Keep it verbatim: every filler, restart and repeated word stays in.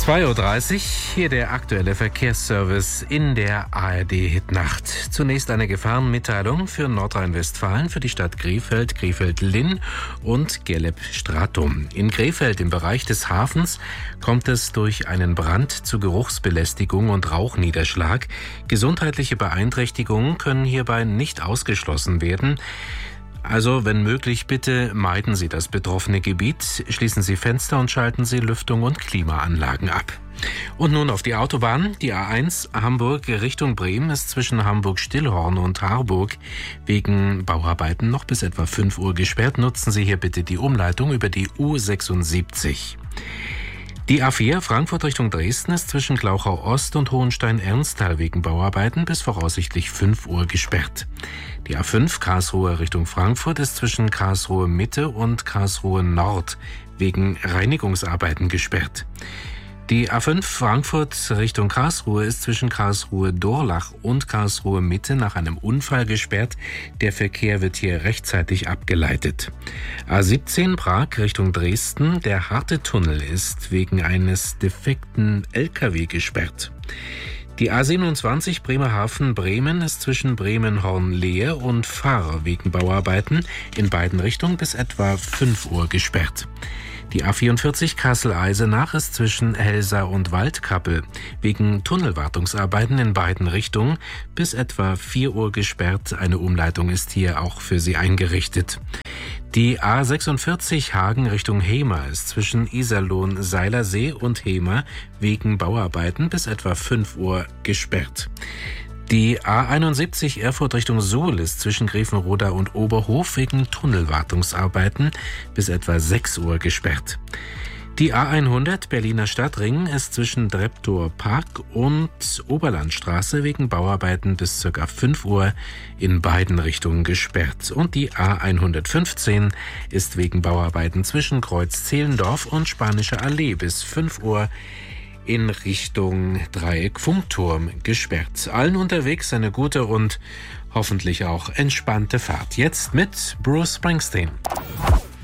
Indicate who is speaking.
Speaker 1: zwei Uhr dreißig, hier der aktuelle Verkehrsservice in der A R D-Hitnacht. Zunächst eine Gefahrenmitteilung für Nordrhein-Westfalen, für die Stadt Krefeld, Krefeld-Linn und Gerlep-Stratum. In Krefeld im Bereich des Hafens kommt es durch einen Brand zu Geruchsbelästigung und Rauchniederschlag. Gesundheitliche Beeinträchtigungen können hierbei nicht ausgeschlossen werden. Also, wenn möglich, bitte meiden Sie das betroffene Gebiet, schließen Sie Fenster und schalten Sie Lüftung und Klimaanlagen ab. Und nun auf die Autobahn. Die A eins Hamburg Richtung Bremen ist zwischen Hamburg-Stillhorn und Harburg wegen Bauarbeiten noch bis etwa fünf Uhr gesperrt. Nutzen Sie hier bitte die Umleitung über die U sechsundsiebzig. Die A vier Frankfurt Richtung Dresden ist zwischen Glauchau Ost und Hohenstein-Ernsthal wegen Bauarbeiten bis voraussichtlich fünf Uhr gesperrt. Die A fünf Karlsruhe Richtung Frankfurt ist zwischen Karlsruhe Mitte und Karlsruhe Nord wegen Reinigungsarbeiten gesperrt. Die A fünf Frankfurt Richtung Karlsruhe ist zwischen Karlsruhe Dorlach und Karlsruhe Mitte nach einem Unfall gesperrt. Der Verkehr wird hier rechtzeitig abgeleitet. A siebzehn Prag Richtung Dresden. Der harte Tunnel ist wegen eines defekten L K W gesperrt. Die A siebenundzwanzig Bremerhaven-Bremen ist zwischen Bremen-Hornlehe und Fahr wegen Bauarbeiten in beiden Richtungen bis etwa fünf Uhr gesperrt. Die A vierundvierzig Kassel-Eisenach ist zwischen Helsa und Waldkappel wegen Tunnelwartungsarbeiten in beiden Richtungen bis etwa vier Uhr gesperrt. Eine Umleitung ist hier auch für Sie eingerichtet. Die A sechsundvierzig Hagen Richtung Hemer ist zwischen Iserlohn, Seilersee und Hemer wegen Bauarbeiten bis etwa fünf Uhr gesperrt. Die A einundsiebzig Erfurt Richtung Suhl ist zwischen Grevenroda und Oberhof wegen Tunnelwartungsarbeiten bis etwa sechs Uhr gesperrt. Die A hundert Berliner Stadtring ist zwischen Treptower Park und Oberlandstraße wegen Bauarbeiten bis ca. fünf Uhr in beiden Richtungen gesperrt. Und die A hundertfünfzehn ist wegen Bauarbeiten zwischen Kreuz Zehlendorf und Spanische Allee bis fünf Uhr in Richtung Dreieck Funkturm gesperrt. Allen unterwegs eine gute und hoffentlich auch entspannte Fahrt. Jetzt mit Bruce Springsteen.